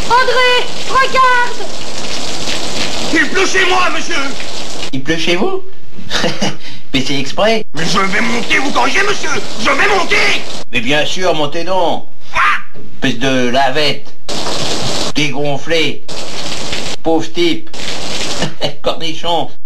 André, regarde! Il pleut chez moi, monsieur! Il pleut chez vous? Mais c'est exprès. Mais je vais monter, vous corrigez, monsieur! Je vais monter! Mais bien sûr, montez donc. Espèce de lavette. Dégonflé. Pauvre type. Cornichon.